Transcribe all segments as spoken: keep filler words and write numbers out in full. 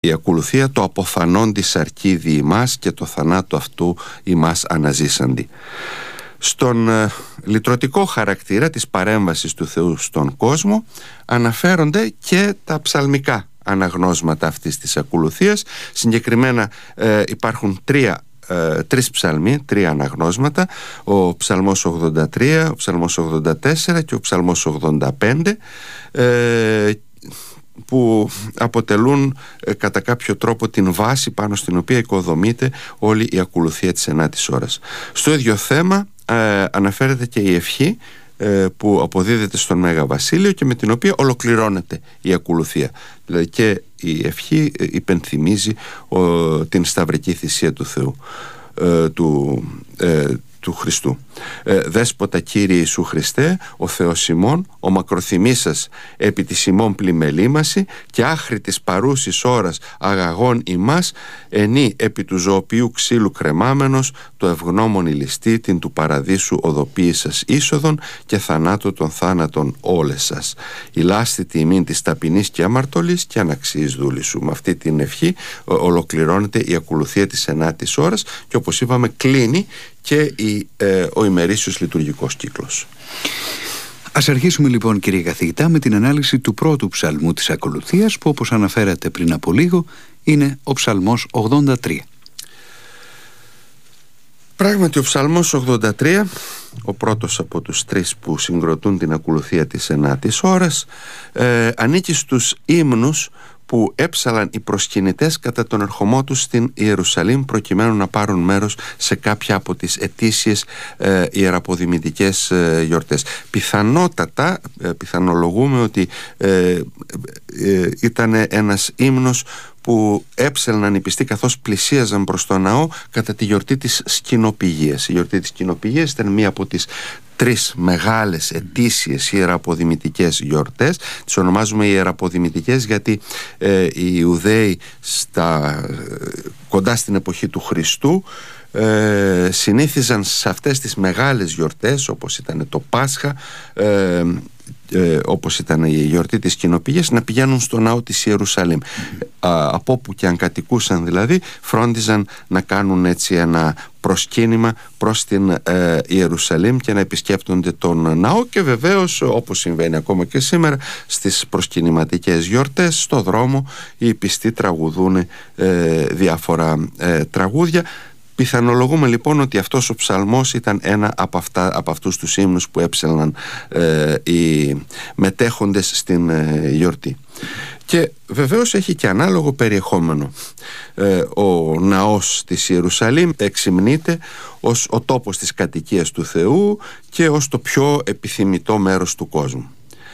Η ακολουθία το αποθανόντις αρκίδι ημάς και το θανάτου αυτού ημάς αναζήσαντι. Στον ε, λυτρωτικό χαρακτήρα της παρέμβασης του Θεού στον κόσμο αναφέρονται και τα ψαλμικά αναγνώσματα αυτής της ακολουθίας. Συγκεκριμένα ε, υπάρχουν τρία Ε, τρεις ψαλμοί, τρία αναγνώσματα, ο ψαλμός ογδόντα τρία, ο ψαλμός ογδόντα τέσσερα και ο ψαλμός ογδόντα πέντε, ε, που αποτελούν ε, κατά κάποιο τρόπο την βάση πάνω στην οποία οικοδομείται όλη η ακολουθία της ενάτης ώρας. Στο ίδιο θέμα ε, αναφέρεται και η ευχή που αποδίδεται στον Μέγα Βασίλειο και με την οποία ολοκληρώνεται η ακολουθία. Δηλαδή και η ευχή υπενθυμίζει ο, την σταυρική θυσία του Θεού, ε, του, ε, του Χριστού. ε, Δέσποτα Κύριε Ιησού Χριστέ, ο Θεός ημών, ο μακροθυμήσας επί της ημών πλημελήμαση και άχρη της παρούσης ώρας αγαγών ημάς, ενή επί του ζωοποιού ξύλου κρεμάμενος, το ευγνώμων ηλιστή την του παραδείσου οδοποίησας είσοδον και θανάτου των θάνατων όλες σας. Ηλάστητη ημίν της ταπεινής και αμαρτωλής και αναξίης δούλη σου. Με αυτή την ευχή ολοκληρώνεται η ακολουθία της ενάτης ώρας και όπως είπαμε κλείνει και η, ε, ο ημερήσιος λειτουργικός κύκλος. Ας αρχίσουμε λοιπόν, κύριε καθηγητά, με την ανάλυση του πρώτου ψαλμού της ακολουθίας, που όπως αναφέρατε πριν από λίγο είναι ο ψαλμός ογδόντα τρία. Πράγματι ο ψαλμός ογδόντα τρία, ο πρώτος από τους τρεις που συγκροτούν την ακολουθία της ενάτης ώρας, ε, ανήκει στους ύμνους που έψαλαν οι προσκυνητές κατά τον ερχομό τους στην Ιερουσαλήμ προκειμένου να πάρουν μέρος σε κάποια από τις ετήσιες ε, ιεραποδημητικές ε, γιορτές. Πιθανότατα, ε, πιθανολογούμε ότι ε, ε, ε, ήταν ένας ύμνος που έψελναν οι πιστοί καθώς πλησίαζαν προς το ναό κατά τη γιορτή της Σκηνοπηγίας. Η γιορτή της Σκηνοπηγίας ήταν μία από τις τρεις μεγάλες ετήσιες ιεραποδημητικές γιορτές. Τις ονομάζουμε ιεραποδημητικές γιατί ε, οι Ιουδαίοι στα, κοντά στην εποχή του Χριστού ε, συνήθιζαν σε αυτές τις μεγάλες γιορτές, όπως ήταν το Πάσχα, ε, Ε, όπως ήταν η γιορτή της Σκηνοπηγίας, να πηγαίνουν στο ναό της Ιερουσαλήμ. Mm-hmm. Α, από όπου και αν κατοικούσαν δηλαδή, φρόντιζαν να κάνουν έτσι ένα προσκύνημα προς την ε, Ιερουσαλήμ και να επισκέπτονται τον ναό, και βεβαίως, όπως συμβαίνει ακόμα και σήμερα στις προσκυνηματικές γιορτές, στο δρόμο οι πιστοί τραγουδούν ε, διάφορα ε, τραγούδια. Πιθανολογούμε λοιπόν ότι αυτός ο ψαλμός ήταν ένα από, αυτά, από αυτούς τους ύμνους που έψελναν ε, οι μετέχοντες στην ε, γιορτή. Και βεβαίως έχει και ανάλογο περιεχόμενο. Ε, ο ναός της Ιερουσαλήμ εξυμνείται ως ο τόπος της κατοικίας του Θεού και ως το πιο επιθυμητό μέρος του κόσμου.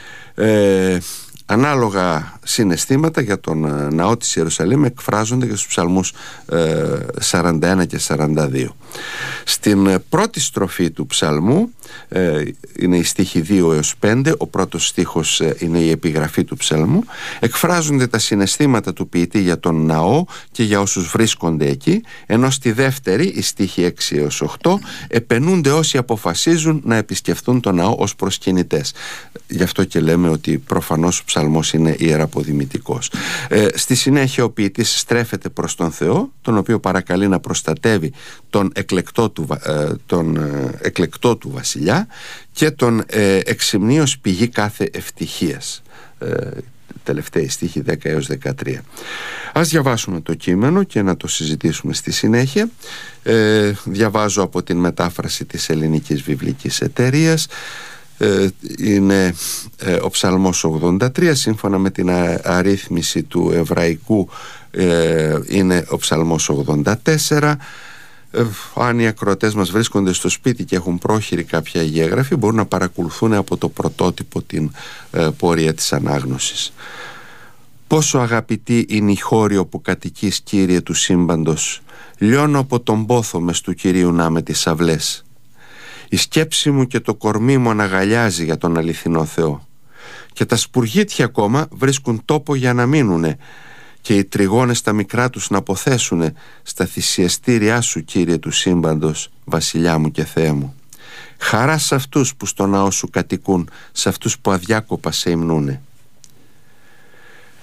Ε, Ανάλογα συναισθήματα για τον ναό της Ιερουσαλήμ εκφράζονται και στους ψαλμούς ε, σαράντα ένα και σαράντα δύο. Στην πρώτη στροφή του ψαλμού ε, είναι οι στίχοι δύο έως πέντε, ο πρώτος στίχος ε, είναι η επιγραφή του ψαλμού. Εκφράζονται τα συναισθήματα του ποιητή για τον ναό και για όσους βρίσκονται εκεί, ενώ στη δεύτερη, οι στίχοι έξι έως οκτώ, επενούνται όσοι αποφασίζουν να επισκεφθούν τον ναό ως προσκυνητές. Γι' αυτό και λέμε ότι προφανώς ο ψαλμός είναι ιεραποδημητικός. Ε, στη συνέχεια ο ποιητής στρέφεται προς τον Θεό, τον οποίο παρακαλεί να προστατεύει τον εκλεκτό του, ε, τον, ε, εκλεκτό του βασιλιά και τον ε, εξυμνεί ως πηγή κάθε ευτυχίας. Ε, τελευταίοι στίχοι δέκα έως δεκατρία. Ας διαβάσουμε το κείμενο και να το συζητήσουμε στη συνέχεια. Ε, διαβάζω από την μετάφραση της Ελληνικής Βιβλικής Εταιρείας. Ε, είναι ε, ο ψαλμός ογδόντα τρία, σύμφωνα με την α, αρρύθμιση του εβραϊκού ε, είναι ο ψαλμός ογδόντα τέσσερα. ε, αν οι ακροατές μας βρίσκονται στο σπίτι και έχουν πρόχειρη κάποια Αγία Γραφή, μπορούν να παρακολουθούν από το πρωτότυπο την ε, πορεία της ανάγνωσης. Πόσο αγαπητή είναι η χώρη όπου κατοικείς, Κύριε του σύμπαντος, λιώνω από τον πόθο μες του Κυρίου να με τις αυλές. Η σκέψη μου και το κορμί μου αναγαλιάζει για τον αληθινό Θεό, και τα σπουργίτια ακόμα βρίσκουν τόπο για να μείνουνε, και οι τριγώνες τα μικρά τους να αποθέσουνε στα θυσιαστήριά σου, Κύριε του σύμπαντος, Βασιλιά μου και Θεέ μου. Χαρά σε αυτούς που στο ναό σου κατοικούν, σε αυτούς που αδιάκοπα σε υμνούνε.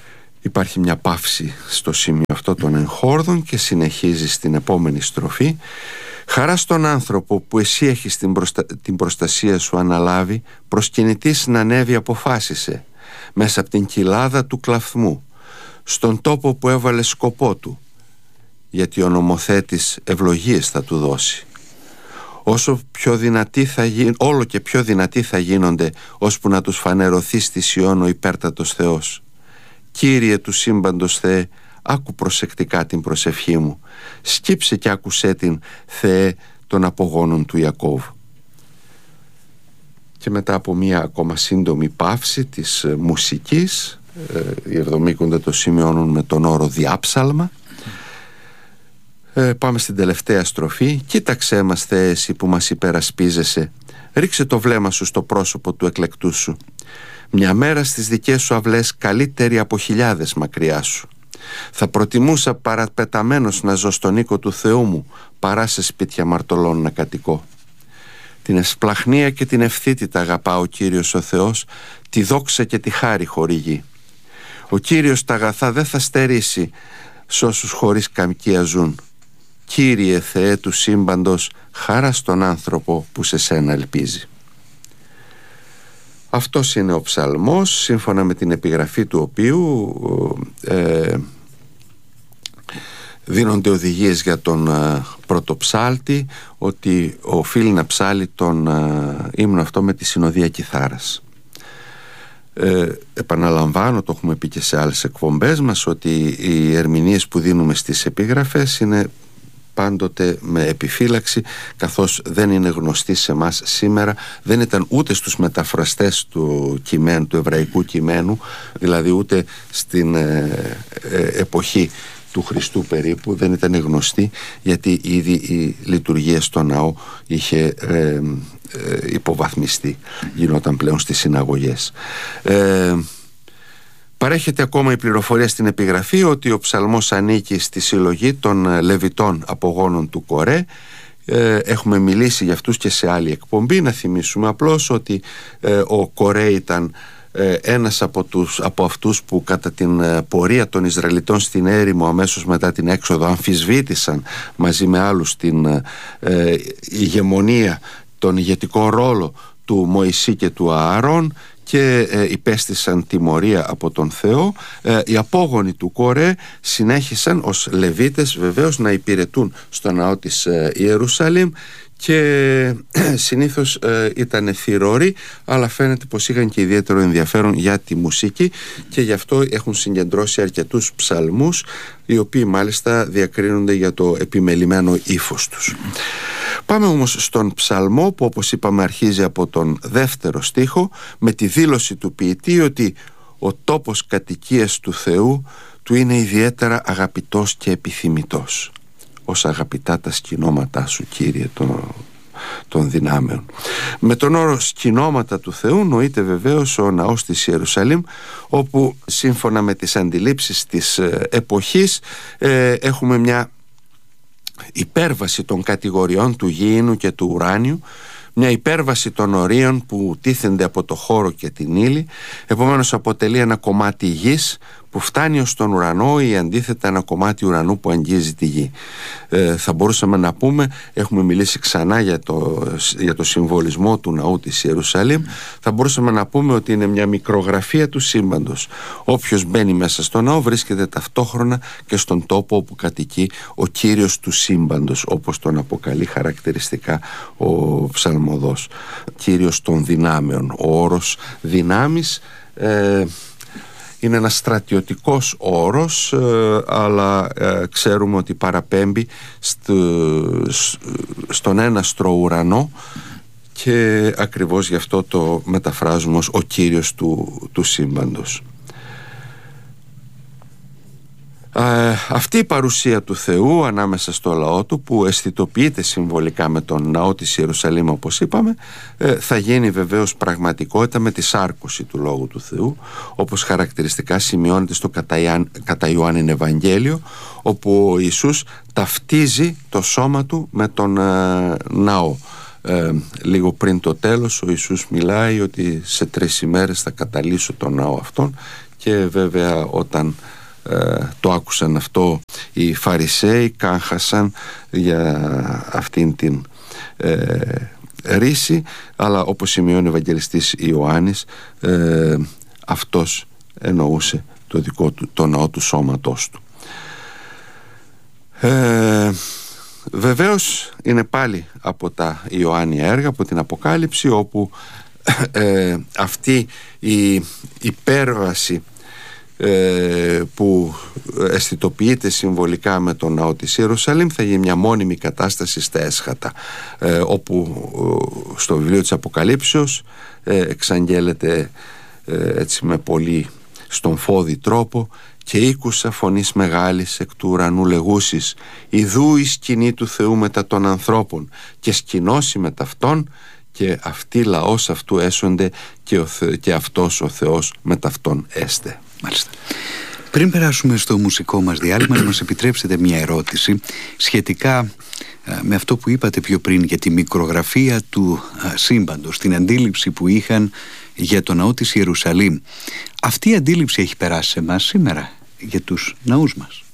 Υπάρχει μια παύση στο σημείο αυτό των εγχόρδων και συνεχίζει στην επόμενη στροφή. «Χαρά στον άνθρωπο που εσύ έχεις την, προστα... την προστασία σου αναλάβει, προσκυνητής να ανέβει αποφάσισε μέσα από την κοιλάδα του κλαθμού, στον τόπο που έβαλε σκοπό του, γιατί ο νομοθέτης ευλογίες θα του δώσει. Όσο πιο δυνατοί θα γι... όλο και πιο δυνατοί θα γίνονται, ώσπου να τους φανερωθεί στη Σιών ο υπέρτατος Θεός. Κύριε του σύμπαντος Θεέ, άκου προσεκτικά την προσευχή μου. Σκύψε και άκουσέ την, Θεέ, των απογόνων του Ιακώβ». Και μετά από μία ακόμα σύντομη παύση της ε, μουσικής, ε, οι Εβδομήκοντα το σημειώνουν με τον όρο διάψαλμα. ε, Πάμε στην τελευταία στροφή. «Κοίταξέ μας, Θεέ, εσύ που μας υπερασπίζεσαι. Ρίξε το βλέμμα σου στο πρόσωπο του εκλεκτού σου. Μια μέρα στις δικές σου αυλές καλύτερη από χιλιάδες μακριά σου. Θα προτιμούσα παραπεταμένος να ζω στον οίκο του Θεού μου, παρά σε σπίτια μαρτωλών να κατοικώ. Την εσπλαχνία και την ευθύτητα αγαπά ο Κύριος ο Θεός, τη δόξα και τη χάρη χορηγεί. Ο Κύριος τα αγαθά δεν θα στερήσει σ' όσους χωρίς καμκία ζουν. Κύριε Θεέ του σύμπαντος, χαρά στον άνθρωπο που σε σένα ελπίζει». Αυτός είναι ο ψαλμός, σύμφωνα με την επιγραφή του οποίου ε, δίνονται οδηγίες για τον ε, πρωτοψάλτη, ότι οφείλει να ψάλει τον ε, ύμνο αυτό με τη συνοδεία κιθάρας. Ε, επαναλαμβάνω, το έχουμε πει και σε άλλες εκπομπές μας, ότι οι ερμηνείες που δίνουμε στις επιγραφές είναι πάντοτε με επιφύλαξη, καθώς δεν είναι γνωστή σε μας σήμερα, δεν ήταν ούτε στους μεταφραστές του κειμένου, του εβραϊκού κειμένου, δηλαδή ούτε στην ε, ε, εποχή του Χριστού περίπου δεν ήταν γνωστή, γιατί ήδη η λειτουργία στο ναό είχε ε, ε, υποβαθμιστεί, γινόταν πλέον στις συναγωγές. ε, Παρέχεται ακόμα η πληροφορία στην επιγραφή ότι ο ψαλμός ανήκει στη συλλογή των Λεβιτών απογόνων του Κορέ. ε, Έχουμε μιλήσει για αυτούς και σε άλλη εκπομπή. Να θυμίσουμε απλώς ότι ε, ο Κορέ ήταν ε, ένας από, τους, από αυτούς που κατά την ε, πορεία των Ισραηλιτών στην έρημο αμέσως μετά την έξοδο αμφισβήτησαν μαζί με άλλους την ε, ηγεμονία, τον ηγετικό ρόλο του Μωυσή και του Ααρών και ε, υπέστησαν τιμωρία από τον Θεό. ε, Οι απόγονοι του Κορέ συνέχισαν ως Λεβίτες βεβαίως να υπηρετούν στο ναό της ε, Ιερουσαλήμ και ε, συνήθως ε, ήταν θυρωροί, αλλά φαίνεται πως είχαν και ιδιαίτερο ενδιαφέρον για τη μουσική και γι' αυτό έχουν συγκεντρώσει αρκετούς ψαλμούς, οι οποίοι μάλιστα διακρίνονται για το επιμελημένο ύφος τους. Πάμε όμως στον ψαλμό που, όπως είπαμε, αρχίζει από τον δεύτερο στίχο με τη δήλωση του ποιητή ότι ο τόπος κατοικίας του Θεού του είναι ιδιαίτερα αγαπητός και επιθυμητός. Ως αγαπητά τα σκηνώματά σου, Κύριε των, των δυνάμεων. Με τον όρο σκηνώματα του Θεού νοείται βεβαίως ο ναός της Ιερουσαλήμ, όπου σύμφωνα με τις αντιλήψεις της εποχής ε, έχουμε μια υπέρβαση των κατηγοριών του γήινου και του ουράνιου, μια υπέρβαση των ορίων που τίθενται από το χώρο και την ύλη. Επομένως αποτελεί ένα κομμάτι γης που φτάνει ως τον ουρανό ή αντίθετα ένα κομμάτι ουρανού που αγγίζει τη γη. Ε, θα μπορούσαμε να πούμε, έχουμε μιλήσει ξανά για το, για το συμβολισμό του ναού της Ιερουσαλήμ, θα μπορούσαμε να πούμε ότι είναι μια μικρογραφία του σύμπαντος. Όποιος μπαίνει μέσα στο ναό βρίσκεται ταυτόχρονα και στον τόπο όπου κατοικεί ο Κύριος του σύμπαντος, όπως τον αποκαλεί χαρακτηριστικά ο ψαλμοδός. Κύριος των δυνάμεων. Ο όρος δυνάμεις ε, είναι ένας στρατιωτικός όρος, ε, αλλά ε, ξέρουμε ότι παραπέμπει στο, στον έναστρο ουρανό και ακριβώς γι' αυτό το μεταφράζουμε ως ο Κύριος του, του σύμπαντος. Ε, αυτή η παρουσία του Θεού ανάμεσα στο λαό του, που αισθητοποιείται συμβολικά με τον ναό της Ιερουσαλήμ, όπως είπαμε, ε, θα γίνει βεβαίως πραγματικότητα με τη σάρκωση του Λόγου του Θεού, όπως χαρακτηριστικά σημειώνεται στο κατά Ιωάννην Ευαγγέλιο, όπου ο Ιησούς ταυτίζει το σώμα του με τον ε, ναό. Ε, λίγο πριν το τέλος ο Ιησούς μιλάει ότι σε τρεις ημέρες θα καταλύσω τον ναό αυτόν και βέβαια όταν ε, το άκουσαν αυτό οι Φαρισαίοι κάγχασαν για αυτήν την ε, ρίση, αλλά όπως σημειώνει ο Ευαγγελιστής Ιωάννης, ε, αυτός εννοούσε το δικό του, το ναό του σώματός του. Ε, βεβαίως είναι πάλι από τα Ιωάννια έργα, από την Αποκάλυψη, όπου ε, αυτή η υπέρβαση ε, που αισθητοποιείται συμβολικά με τον ναό της Ιερουσαλήμ θα γίνει μια μόνιμη κατάσταση στα έσχατα, ε, όπου ε, στο βιβλίο της Αποκαλύψεως ε, εξαγγέλλεται ε, έτσι με πολύ στον φόδι τρόπο: «Και ήκουσα φωνής μεγάλης εκ του ουρανού λεγούσης, ιδού η σκηνή του Θεού μετά των ανθρώπων, και σκηνώσει μετ' αυτόν, και αυτοί λαός αυτού έσονται, και, ο Θε... και αυτός ο Θεός μετ' αυτόν έστε». Μάλιστα. Πριν περάσουμε στο μουσικό μας διάλειμμα, να μας επιτρέψετε μια ερώτηση σχετικά με αυτό που είπατε πιο πριν για τη μικρογραφία του σύμπαντος, την αντίληψη που είχαν για το ναό της Ιερουσαλήμ. Αυτή η αντίληψη έχει περάσει σε εμάς σήμερα για τους ναούς μας?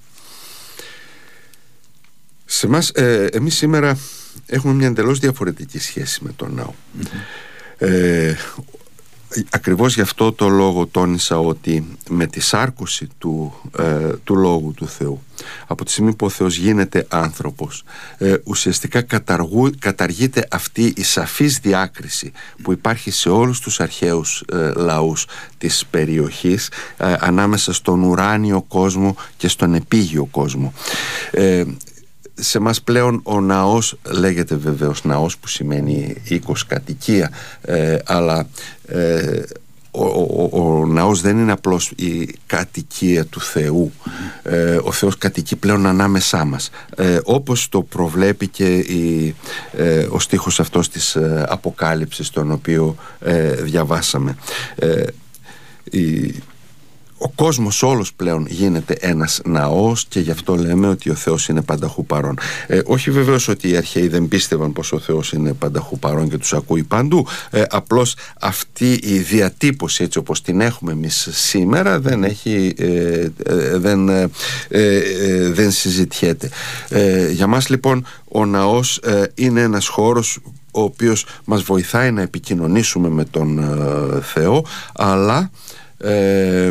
Σε εμάς, ε, εμείς σήμερα έχουμε μια εντελώς διαφορετική σχέση με τον ναό. Mm-hmm. ε, Ακριβώς γι' αυτό το λόγο τόνισα ότι με τη σάρκωση του, ε, του Λόγου του Θεού, από τη στιγμή που ο Θεός γίνεται άνθρωπος, ε, ουσιαστικά καταργού, καταργείται αυτή η σαφής διάκριση που υπάρχει σε όλους τους αρχαίους ε, λαούς της περιοχής, ε, ανάμεσα στον ουράνιο κόσμο και στον επίγειο κόσμο. Ε, σε μας πλέον ο ναός λέγεται βεβαίως ναός, που σημαίνει οίκος, κατοικία, ε, αλλά ε, ο, ο, ο ναός δεν είναι απλώς η κατοικία του Θεού. ε, ο Θεός κατοικεί πλέον ανάμεσά μας, ε, όπως το προβλέπει και η, ε, ο στίχος αυτός της ε, Αποκάλυψης, τον οποίο ε, διαβάσαμε. ε, η, Ο κόσμος όλος πλέον γίνεται ένας ναός, και γι' αυτό λέμε ότι ο Θεός είναι πανταχού παρών. Ε, όχι βεβαίως ότι οι αρχαίοι δεν πίστευαν πως ο Θεός είναι πανταχού παρών και τους ακούει παντού. Ε, απλώς αυτή η διατύπωση, έτσι όπως την έχουμε εμείς σήμερα, δεν έχει, ε, ε, δεν, ε, ε, δεν συζητιέται. Ε, για μας λοιπόν ο ναός ε, είναι ένας χώρος ο οποίος μας βοηθάει να επικοινωνήσουμε με τον ε, Θεό, αλλά ε,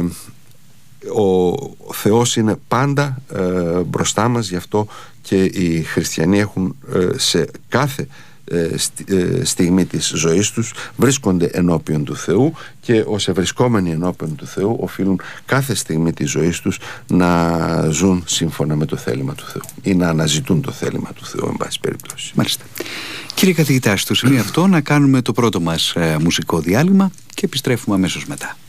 ο Θεός είναι πάντα ε, μπροστά μας. Γι' αυτό και οι χριστιανοί έχουν ε, σε κάθε ε, στι, ε, στιγμή της ζωής τους βρίσκονται ενώπιον του Θεού, και ως ευρισκόμενοι ενώπιον του Θεού οφείλουν κάθε στιγμή της ζωής τους να ζουν σύμφωνα με το θέλημα του Θεού, ή να αναζητούν το θέλημα του Θεού, εν πάση περιπτώσει. Μάλιστα. Κύριε καθηγητά, στο σημείο αυτό να κάνουμε το πρώτο μας ε, μουσικό διάλειμμα και επιστρέφουμε αμέσως μετά.